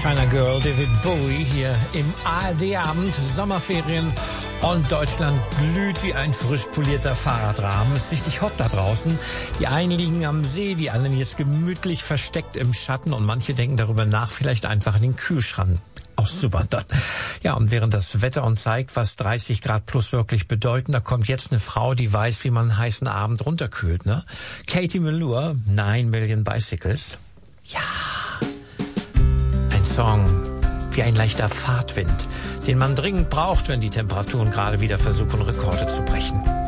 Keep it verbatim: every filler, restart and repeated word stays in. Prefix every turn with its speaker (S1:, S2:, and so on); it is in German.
S1: China Girl, David Bowie hier im A R D-Abend, Sommerferien und Deutschland glüht wie ein frisch polierter Fahrradrahmen. Ist richtig hot da draußen. Die einen liegen am See, die anderen jetzt gemütlich versteckt im Schatten und manche denken darüber nach, vielleicht einfach in den Kühlschrank auszuwandern. Ja, und während das Wetter uns zeigt, was dreißig Grad plus wirklich bedeuten, da kommt jetzt eine Frau, die weiß, wie man einen heißen Abend runterkühlt, ne? Katie Melua, Nine Million Bicycles. Ja, ein Song wie ein leichter Fahrtwind, den man dringend braucht, wenn die Temperaturen gerade wieder versuchen, Rekorde zu brechen.